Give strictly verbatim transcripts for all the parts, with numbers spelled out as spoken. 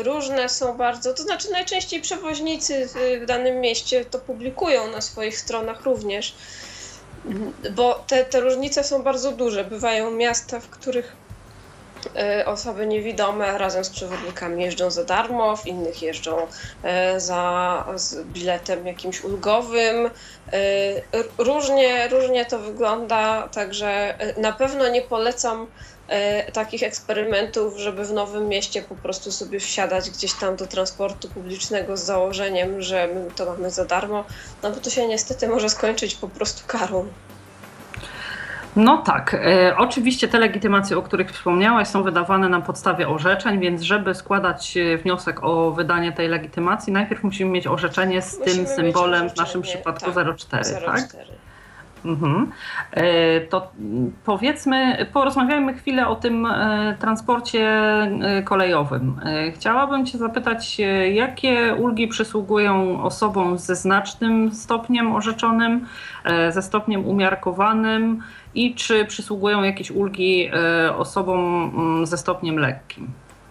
różne są bardzo, to znaczy najczęściej przewoźnicy w danym mieście to publikują na swoich stronach również, bo te, te różnice są bardzo duże. Bywają miasta, w których osoby niewidome razem z przewodnikami jeżdżą za darmo, w innych jeżdżą za z biletem jakimś ulgowym. Różnie, różnie to wygląda, także na pewno nie polecam takich eksperymentów, żeby w Nowym Mieście po prostu sobie wsiadać gdzieś tam do transportu publicznego z założeniem, że my to mamy za darmo, no bo to się niestety może skończyć po prostu karą. No tak, e, oczywiście te legitymacje, o których wspomniałaś, są wydawane na podstawie orzeczeń, więc żeby składać wniosek o wydanie tej legitymacji, najpierw musimy mieć orzeczenie z musimy tym symbolem, w naszym przypadku tak, zero cztery, zero cztery. Tak? Mhm. E, to powiedzmy, porozmawiajmy chwilę o tym e, transporcie e, kolejowym. E, chciałabym Cię zapytać, e, jakie ulgi przysługują osobom ze znacznym stopniem orzeczonym, e, ze stopniem umiarkowanym i czy przysługują jakieś ulgi e, osobom m, ze stopniem lekkim?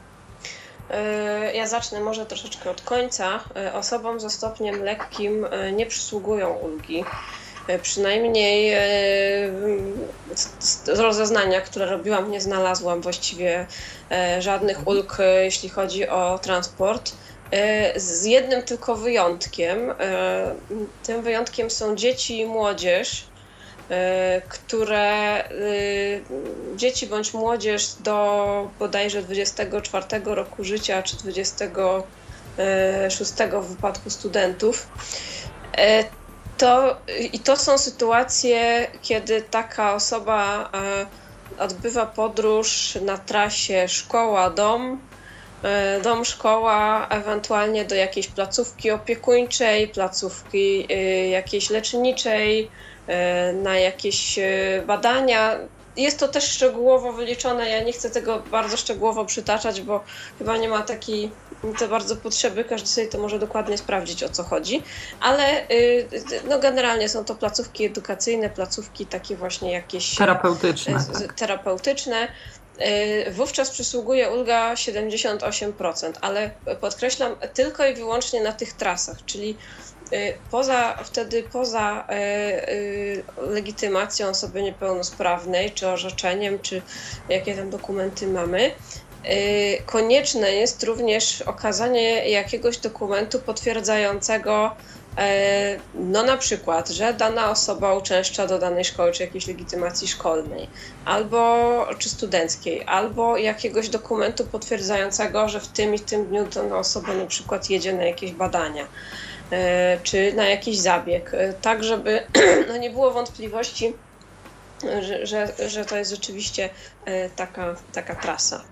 Ja zacznę może troszeczkę od końca. Osobom ze stopniem lekkim nie przysługują ulgi. Przynajmniej z rozeznania, które robiłam, nie znalazłam właściwie żadnych ulg, jeśli chodzi o transport. Z jednym tylko wyjątkiem. Tym wyjątkiem są dzieci i młodzież, które dzieci bądź młodzież do bodajże dwudziestego czwartego roku życia czy dwudziestego szóstego w wypadku studentów. To, I to są sytuacje, kiedy taka osoba odbywa podróż na trasie szkoła-dom, dom-szkoła, ewentualnie do jakiejś placówki opiekuńczej, placówki jakiejś leczniczej, na jakieś badania. Jest to też szczegółowo wyliczone, ja nie chcę tego bardzo szczegółowo przytaczać, bo chyba nie ma takiej to bardzo potrzeby, każdy sobie to może dokładnie sprawdzić, o co chodzi, ale no generalnie są to placówki edukacyjne, placówki takie właśnie jakieś terapeutyczne. Tak. terapeutyczne. Wówczas przysługuje ulga siedemdziesiąt osiem procent, ale podkreślam tylko i wyłącznie na tych trasach, czyli Poza, wtedy poza y, y, legitymacją osoby niepełnosprawnej, czy orzeczeniem, czy jakie tam dokumenty mamy, y, konieczne jest również okazanie jakiegoś dokumentu potwierdzającego y, no na przykład, że dana osoba uczęszcza do danej szkoły, czy jakiejś legitymacji szkolnej, albo czy studenckiej, albo jakiegoś dokumentu potwierdzającego, że w tym i tym dniu dana osoba na przykład jedzie na jakieś badania, czy na jakiś zabieg, tak żeby no nie było wątpliwości, że, że, że to jest rzeczywiście taka, taka trasa.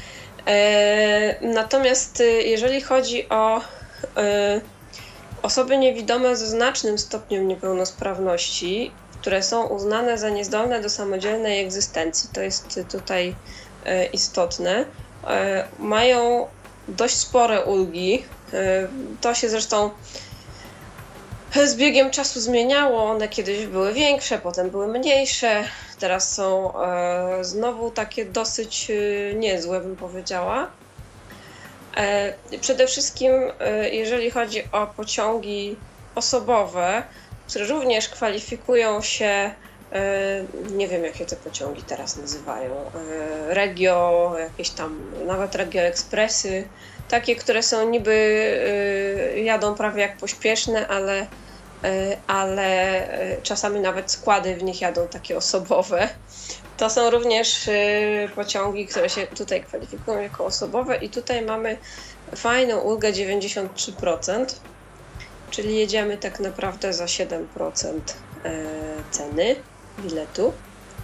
Natomiast jeżeli chodzi o osoby niewidome ze znacznym stopniem niepełnosprawności, które są uznane za niezdolne do samodzielnej egzystencji, to jest tutaj istotne, mają dość spore ulgi. To się zresztą z biegiem czasu zmieniało. One kiedyś były większe, potem były mniejsze. Teraz są e, znowu takie dosyć e, niezłe, bym powiedziała. E, przede wszystkim, e, jeżeli chodzi o pociągi osobowe, które również kwalifikują się, e, nie wiem jakie te pociągi teraz nazywają, e, Regio, jakieś tam nawet Regio Ekspresy, takie, które są niby, y, jadą prawie jak pośpieszne, ale, y, ale czasami nawet składy w nich jadą takie osobowe. To są również y, pociągi, które się tutaj kwalifikują jako osobowe i tutaj mamy fajną ulgę dziewięćdziesiąt trzy procent, czyli jedziemy tak naprawdę za siedem procent y, ceny biletu.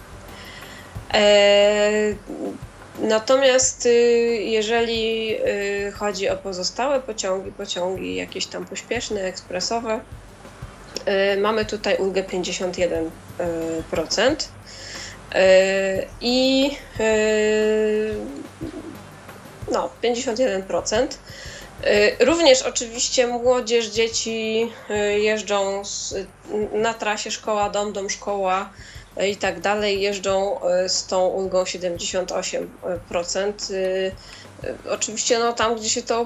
Y, Natomiast jeżeli chodzi o pozostałe pociągi, pociągi jakieś tam pośpieszne, ekspresowe, mamy tutaj ulgę pięćdziesiąt jeden procent i no pięćdziesiąt jeden procent. Również oczywiście młodzież, dzieci jeżdżą z, na trasie szkoła-dom, dom-szkoła i tak dalej, jeżdżą z tą ulgą siedemdziesiąt osiem procent. Oczywiście no, tam, gdzie się to